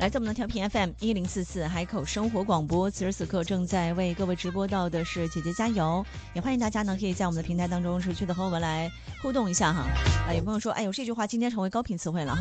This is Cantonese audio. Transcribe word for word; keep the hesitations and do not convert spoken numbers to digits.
来自我们的调频 F M 一零四四海口生活广播，此时此刻正在为各位直播到的是姐姐加油，也欢迎大家呢可以在我们的平台当中持续的和我们来互动一下哈。啊，有朋友说，哎呦，这句话今天成为高频词汇了哈。